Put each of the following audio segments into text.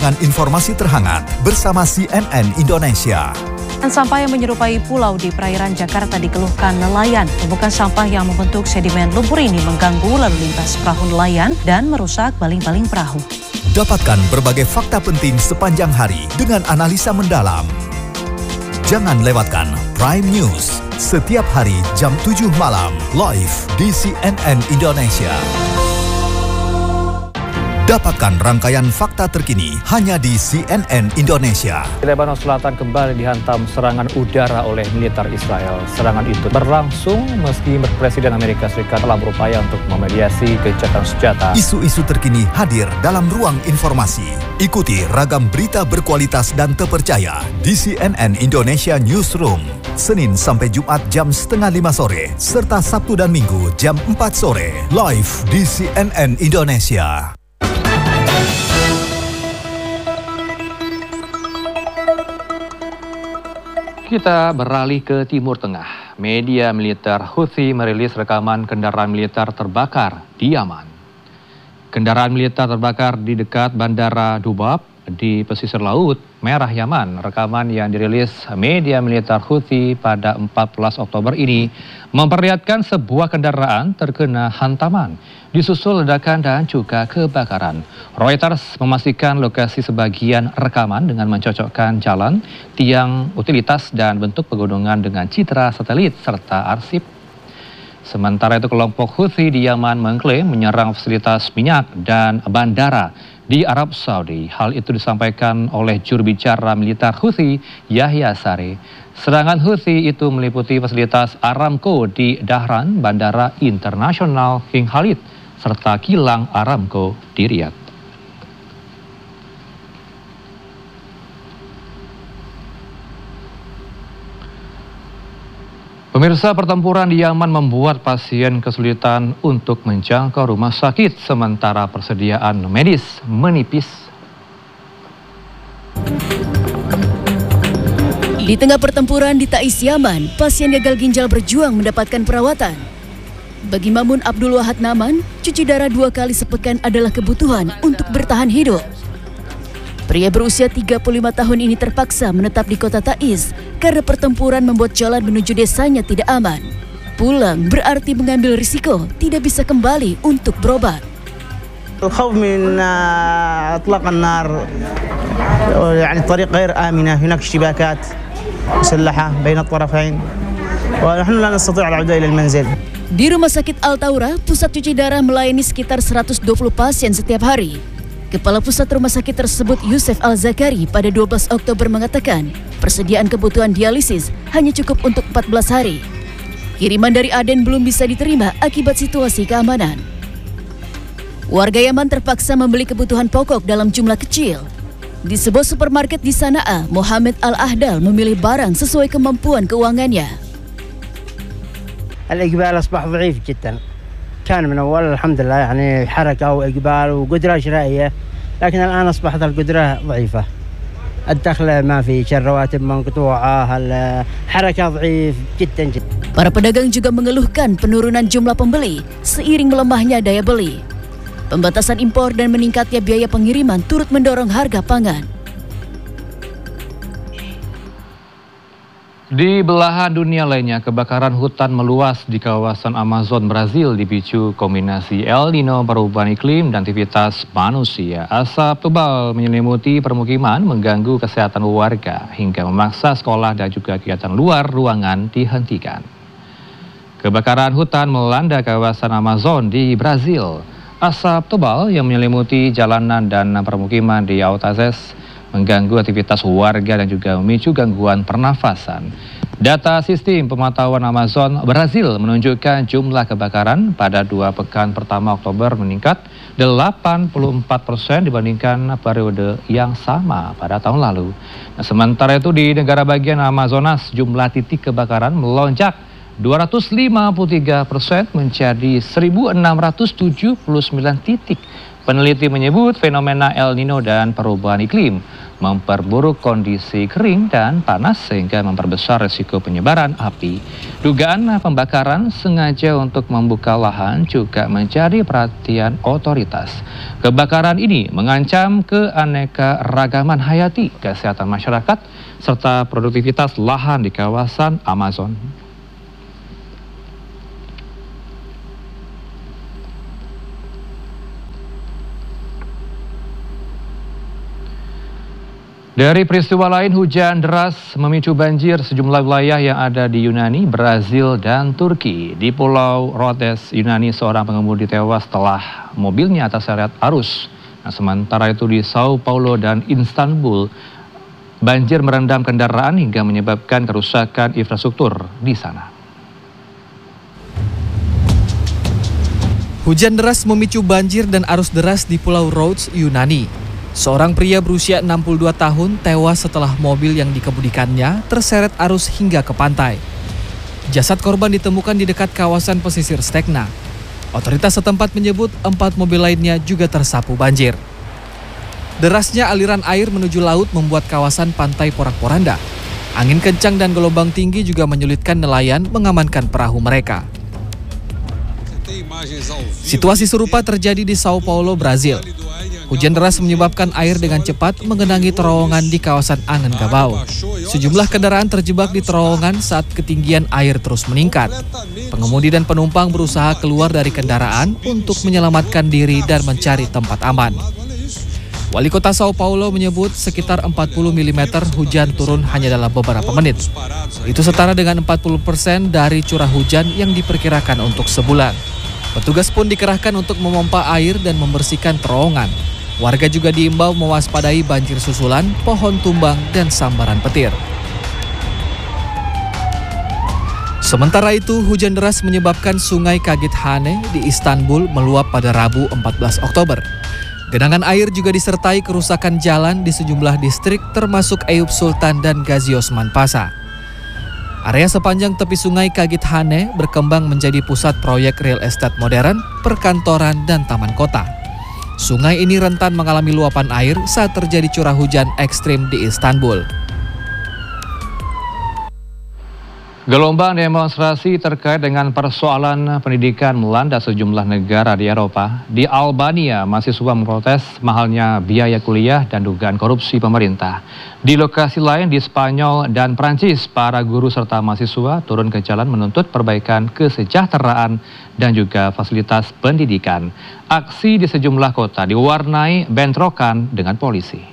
Dengan informasi terhangat bersama CNN Indonesia. Sampah yang menyerupai pulau di perairan Jakarta dikeluhkan nelayan. Tumpukan sampah yang membentuk sedimen lumpur ini mengganggu lalu lintas perahu nelayan dan merusak baling-baling perahu. Dapatkan berbagai fakta penting sepanjang hari dengan analisa mendalam. Jangan lewatkan Prime News setiap hari jam 7 malam live di CNN Indonesia. Dapatkan rangkaian fakta terkini hanya di CNN Indonesia. Lebanon Selatan kembali dihantam serangan udara oleh militer Israel. Serangan itu berlangsung meski Presiden Amerika Serikat telah berupaya untuk memediasi gencatan senjata. Isu-isu terkini hadir dalam ruang informasi. Ikuti ragam berita berkualitas dan terpercaya di CNN Indonesia Newsroom. Senin sampai Jumat jam 4:30 sore, serta Sabtu dan Minggu jam 4 sore. Live di CNN Indonesia. Kita beralih ke Timur Tengah. Media militer Houthi merilis rekaman kendaraan militer terbakar di Yaman. Kendaraan militer terbakar di dekat Bandara Dubab di pesisir Laut Merah Yaman. Rekaman yang dirilis media militer Houthi pada 14 Oktober ini memperlihatkan sebuah kendaraan terkena hantaman, disusul ledakan dan juga kebakaran. Reuters memastikan lokasi sebagian rekaman dengan mencocokkan jalan, tiang utilitas dan bentuk pegunungan dengan citra satelit serta arsip. Sementara itu kelompok Houthi di Yaman mengklaim menyerang fasilitas minyak dan bandara di Arab Saudi. Hal itu disampaikan oleh juru bicara militer Houthi, Yahya Sari. Serangan Houthi itu meliputi fasilitas Aramco di Dahran, Bandara Internasional King Khalid, serta kilang Aramco di Riyadh. Pemirsa, pertempuran di Yaman membuat pasien kesulitan untuk menjangkau rumah sakit, sementara persediaan medis menipis. Di tengah pertempuran di Taiz, Yaman, pasien gagal ginjal berjuang mendapatkan perawatan. Bagi Mamun Abdul Wahad Naman, cuci darah 2 kali sepekan adalah kebutuhan untuk bertahan hidup. Pria berusia 35 tahun ini terpaksa menetap di kota Taiz karena pertempuran membuat jalan menuju desanya tidak aman. Pulang berarti mengambil risiko tidak bisa kembali untuk berobat. الخوف من اطلاق النار يعني الطريق غير آمنة هناك اشتباكات مسلحة بين الطرفين ونحن لا نستطيع العودة إلى المنزل. Di Rumah Sakit Al-Taura, pusat cuci darah melayani sekitar 120 pasien setiap hari. Kepala pusat rumah sakit tersebut, Yusuf Al-Zakari, pada 12 Oktober mengatakan persediaan kebutuhan dialisis hanya cukup untuk 14 hari. Kiriman dari Aden belum bisa diterima akibat situasi keamanan. Warga Yaman terpaksa membeli kebutuhan pokok dalam jumlah kecil. Di sebuah supermarket di Sana'a, Mohamed Al-Ahdal memilih barang sesuai kemampuan keuangannya. الإقبال أصبح ضعيف جدا. كان من أول الحمد لله يعني حركة وإقبال وقدرة شرائية، لكن الآن أصبحت القدرة ضعيفة. الدخل ما في، الرواتب مقطوعة، الحركة ضعيف جدا جدا. Para pedagang juga mengeluhkan penurunan jumlah pembeli seiring melemahnya daya beli. Pembatasan impor dan meningkatnya biaya pengiriman turut mendorong harga pangan. Di belahan dunia lainnya, kebakaran hutan meluas di kawasan Amazon Brazil dipicu kombinasi El Nino, perubahan iklim, dan aktivitas manusia. Asap tebal menyelimuti permukiman, mengganggu kesehatan warga, hingga memaksa sekolah dan juga kegiatan luar ruangan dihentikan. Kebakaran hutan melanda kawasan Amazon di Brazil. Asap tebal yang menyelimuti jalanan dan permukiman di Autazes mengganggu aktivitas warga dan juga memicu gangguan pernafasan. Data sistem pemantauan Amazon Brazil menunjukkan jumlah kebakaran pada 2 pekan pertama Oktober meningkat 84% dibandingkan periode yang sama pada tahun lalu. Nah, sementara itu di negara bagian Amazonas, jumlah titik kebakaran melonjak 253% menjadi 1.679 titik. Peneliti menyebut fenomena El Nino dan perubahan iklim memperburuk kondisi kering dan panas sehingga memperbesar risiko penyebaran api. Dugaan pembakaran sengaja untuk membuka lahan juga menjadi perhatian otoritas. Kebakaran ini mengancam keanekaragaman hayati, kesehatan masyarakat, serta produktivitas lahan di kawasan Amazon. Dari peristiwa lain, hujan deras memicu banjir sejumlah wilayah yang ada di Yunani, Brazil, dan Turki. Di Pulau Rhodes, Yunani, seorang pengemudi tewas setelah mobilnya terseret arus. Sementara itu di Sao Paulo dan Istanbul, banjir merendam kendaraan hingga menyebabkan kerusakan infrastruktur di sana. Hujan deras memicu banjir dan arus deras di Pulau Rhodes, Yunani. Seorang pria berusia 62 tahun tewas setelah mobil yang dikemudikannya terseret arus hingga ke pantai. Jasad korban ditemukan di dekat kawasan pesisir Stegna. Otoritas setempat menyebut 4 mobil lainnya juga tersapu banjir. Derasnya aliran air menuju laut membuat kawasan pantai porak-poranda. Angin kencang dan gelombang tinggi juga menyulitkan nelayan mengamankan perahu mereka. Situasi serupa terjadi di Sao Paulo, Brazil. Hujan deras menyebabkan air dengan cepat mengenangi terowongan di kawasan Anhangabau. Sejumlah kendaraan terjebak di terowongan saat ketinggian air terus meningkat. Pengemudi dan penumpang berusaha keluar dari kendaraan untuk menyelamatkan diri dan mencari tempat aman. Wali Kota Sao Paulo menyebut sekitar 40 mm hujan turun hanya dalam beberapa menit. Itu setara dengan 40% dari curah hujan yang diperkirakan untuk sebulan. Petugas pun dikerahkan untuk memompa air dan membersihkan terowongan. Warga juga diimbau mewaspadai banjir susulan, pohon tumbang, dan sambaran petir. Sementara itu, hujan deras menyebabkan sungai Kagithane di Istanbul meluap pada Rabu 14 Oktober. Genangan air juga disertai kerusakan jalan di sejumlah distrik termasuk Eyüp Sultan dan Gazi Osman Pasha. Area sepanjang tepi sungai Kagithane berkembang menjadi pusat proyek real estate modern, perkantoran, dan taman kota. Sungai ini rentan mengalami luapan air saat terjadi curah hujan ekstrim di Istanbul. Gelombang demonstrasi terkait dengan persoalan pendidikan melanda sejumlah negara di Eropa. Di Albania, mahasiswa memprotes mahalnya biaya kuliah dan dugaan korupsi pemerintah. Di lokasi lain di Spanyol dan Prancis, para guru serta mahasiswa turun ke jalan menuntut perbaikan kesejahteraan dan juga fasilitas pendidikan. Aksi di sejumlah kota diwarnai bentrokan dengan polisi.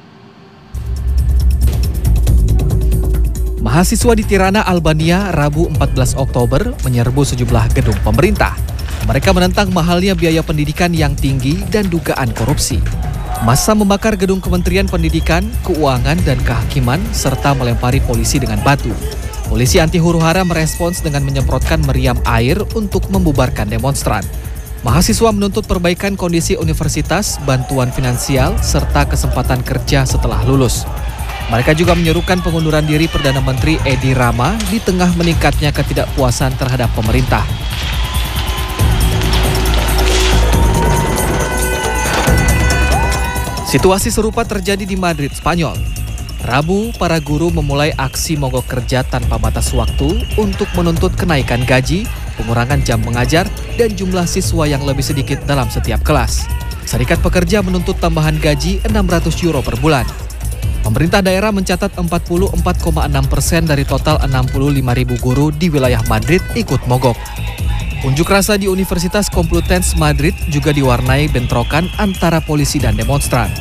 Mahasiswa di Tirana, Albania, Rabu 14 Oktober menyerbu sejumlah gedung pemerintah. Mereka menentang mahalnya biaya pendidikan yang tinggi dan dugaan korupsi. Massa membakar gedung Kementerian Pendidikan, Keuangan, dan Kehakiman, serta melempari polisi dengan batu. Polisi anti huru-hara merespons dengan menyemprotkan meriam air untuk membubarkan demonstran. Mahasiswa menuntut perbaikan kondisi universitas, bantuan finansial, serta kesempatan kerja setelah lulus. Mereka juga menyerukan pengunduran diri Perdana Menteri Edi Rama di tengah meningkatnya ketidakpuasan terhadap pemerintah. Situasi serupa terjadi di Madrid, Spanyol. Rabu, para guru memulai aksi mogok kerja tanpa batas waktu untuk menuntut kenaikan gaji, pengurangan jam mengajar, dan jumlah siswa yang lebih sedikit dalam setiap kelas. Serikat Pekerja menuntut tambahan gaji €600 per bulan. Pemerintah daerah mencatat 44,6% dari total 65.000 guru di wilayah Madrid ikut mogok. Unjuk rasa di Universitas Complutense Madrid juga diwarnai bentrokan antara polisi dan demonstran.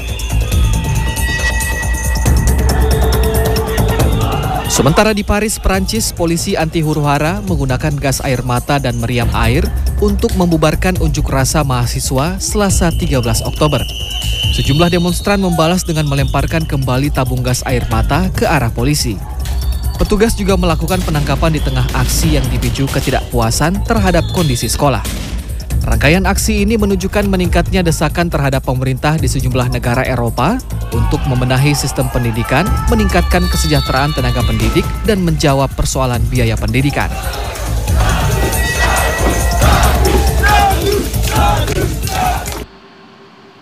Sementara di Paris, Prancis, polisi anti huru-hara menggunakan gas air mata dan meriam air untuk membubarkan unjuk rasa mahasiswa Selasa 13 Oktober. Sejumlah demonstran membalas dengan melemparkan kembali tabung gas air mata ke arah polisi. Petugas juga melakukan penangkapan di tengah aksi yang dipicu ketidakpuasan terhadap kondisi sekolah. Rangkaian aksi ini menunjukkan meningkatnya desakan terhadap pemerintah di sejumlah negara Eropa untuk membenahi sistem pendidikan, meningkatkan kesejahteraan tenaga pendidik, dan menjawab persoalan biaya pendidikan.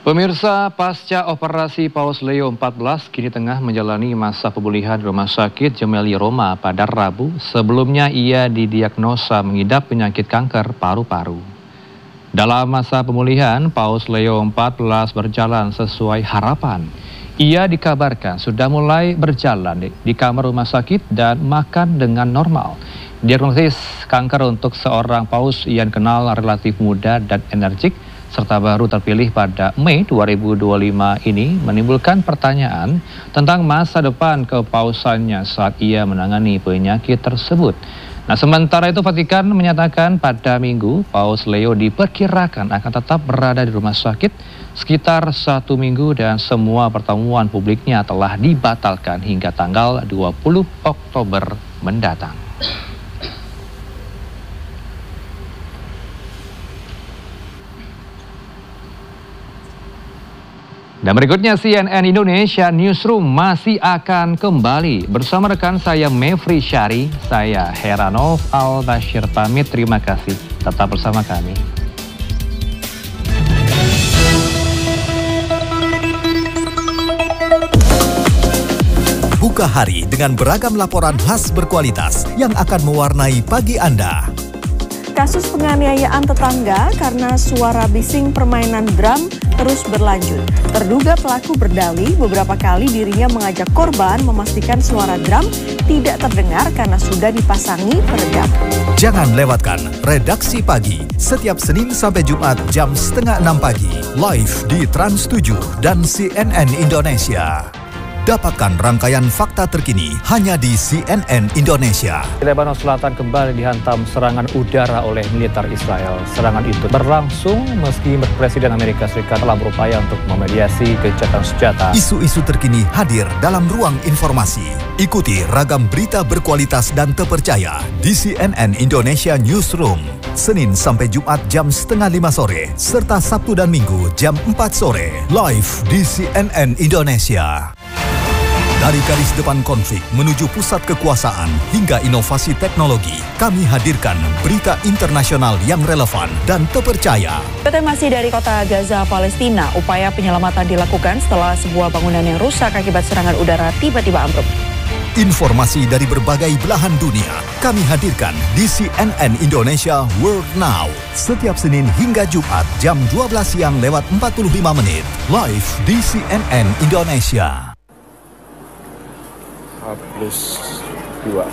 Pemirsa, pasca operasi Paus Leo XIV kini tengah menjalani masa pemulihan di Rumah Sakit Gemelli Roma pada Rabu. Sebelumnya ia didiagnosa mengidap penyakit kanker paru-paru. Dalam masa pemulihan, Paus Leo XIV berjalan sesuai harapan. Ia dikabarkan sudah mulai berjalan di kamar rumah sakit dan makan dengan normal. Diagnosis kanker untuk seorang paus yang kenal relatif muda dan energik serta baru terpilih pada Mei 2025 ini menimbulkan pertanyaan tentang masa depan kepausannya saat ia menangani penyakit tersebut. Nah, sementara itu Vatikan menyatakan pada Minggu Paus Leo diperkirakan akan tetap berada di rumah sakit sekitar 1 minggu dan semua pertemuan publiknya telah dibatalkan hingga tanggal 20 Oktober mendatang. Dan berikutnya CNN Indonesia Newsroom masih akan kembali bersama rekan saya Mevri Syari, saya Heranov Al-Bashir pamit, terima kasih, tetap bersama kami. Buka hari dengan beragam laporan khas berkualitas yang akan mewarnai pagi Anda. Kasus penganiayaan tetangga karena suara bising permainan drum terus berlanjut. Terduga pelaku berdalih beberapa kali dirinya mengajak korban memastikan suara drum tidak terdengar karena sudah dipasangi peredam. Jangan lewatkan Redaksi Pagi setiap Senin sampai Jumat jam 5:30 pagi live di Trans 7 dan CNN Indonesia. Dapatkan rangkaian fakta terkini hanya di CNN Indonesia. Lebanon Selatan kembali dihantam serangan udara oleh militer Israel. Serangan itu berlangsung meski Presiden Amerika Serikat telah berupaya untuk memediasi gencatan senjata. Isu-isu terkini hadir dalam ruang informasi. Ikuti ragam berita berkualitas dan terpercaya di CNN Indonesia Newsroom. Senin sampai Jumat jam 4:30 sore, serta Sabtu dan Minggu jam 4 sore. Live di CNN Indonesia. Dari garis depan konflik menuju pusat kekuasaan hingga inovasi teknologi, kami hadirkan berita internasional yang relevan dan terpercaya. Masih dari kota Gaza, Palestina, upaya penyelamatan dilakukan setelah sebuah bangunan yang rusak akibat serangan udara tiba-tiba ambruk. Informasi dari berbagai belahan dunia kami hadirkan di CNN Indonesia World Now. Setiap Senin hingga Jumat jam 12 siang lewat 45 menit. Live di CNN Indonesia. +2.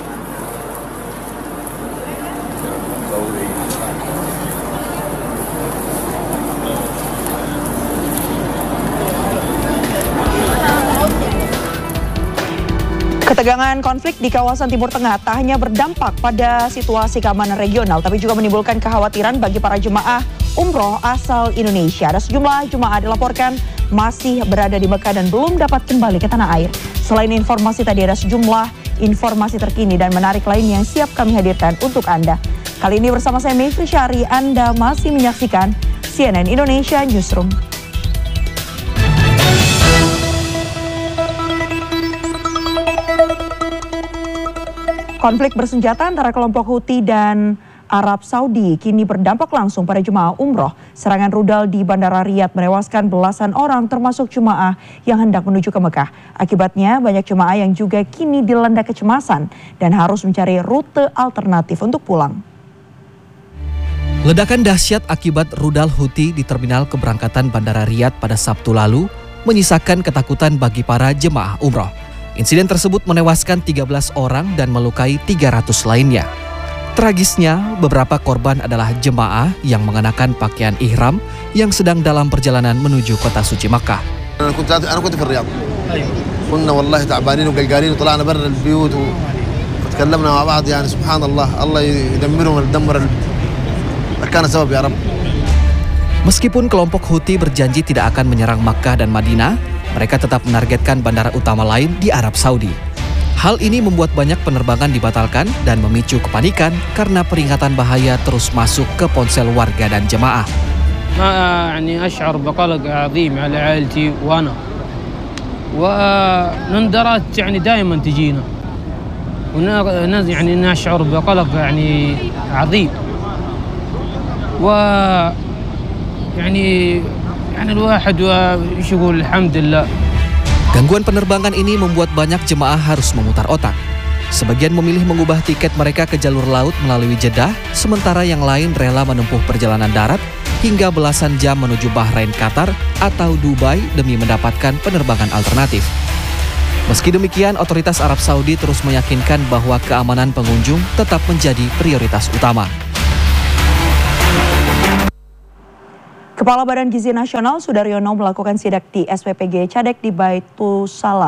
Ketegangan konflik di kawasan Timur Tengah tak hanya berdampak pada situasi keamanan regional, tapi juga menimbulkan kekhawatiran bagi para jemaah umroh asal Indonesia. Ada sejumlah jemaah dilaporkan masih berada di Mekah dan belum dapat kembali ke tanah air. Selain informasi tadi, ada sejumlah informasi terkini dan menarik lain yang siap kami hadirkan untuk Anda. Kali ini bersama saya Mevri Syari, Anda masih menyaksikan CNN Indonesia Newsroom. Konflik bersenjata antara kelompok Houthi dan Arab Saudi kini berdampak langsung pada jemaah umroh. Serangan rudal di Bandara Riyadh menewaskan belasan orang termasuk jemaah yang hendak menuju ke Mekah. Akibatnya banyak jemaah yang juga kini dilanda kecemasan dan harus mencari rute alternatif untuk pulang. Ledakan dahsyat akibat rudal Houthi di terminal keberangkatan Bandara Riyadh pada Sabtu lalu menyisakan ketakutan bagi para jemaah umroh. Insiden tersebut menewaskan 13 orang dan melukai 300 lainnya. Tragisnya, beberapa korban adalah jemaah yang mengenakan pakaian ihram yang sedang dalam perjalanan menuju kota suci Makkah. أنا كنت في الرياض. كنا والله تعبانين وقلقانين وطلعنا برا البيوت وتكلمنا مع بعض يعني سبحان الله يدمرهم ويدمر كان سبب يا رب. Meskipun kelompok Houthi berjanji tidak akan menyerang Makkah dan Madinah, mereka tetap menargetkan bandara utama lain di Arab Saudi. Hal ini membuat banyak penerbangan dibatalkan dan memicu kepanikan karena peringatan bahaya terus masuk ke ponsel warga dan jemaah. يعني أشعر بقلق عظيم على عائلتي وأنا ونندرات يعني دائما تجينا يعني نشعر بقلق يعني عظيم ويعني يعني الواحد وش يقول الحمد لله. Gangguan penerbangan ini membuat banyak jemaah harus memutar otak. Sebagian memilih mengubah tiket mereka ke jalur laut melalui Jeddah, sementara yang lain rela menempuh perjalanan darat hingga belasan jam menuju Bahrain, Qatar, atau Dubai demi mendapatkan penerbangan alternatif. Meski demikian, otoritas Arab Saudi terus meyakinkan bahwa keamanan pengunjung tetap menjadi prioritas utama. Kepala Badan Gizi Nasional Sudaryono melakukan sidak di SPPG Cadek di Baitussalam.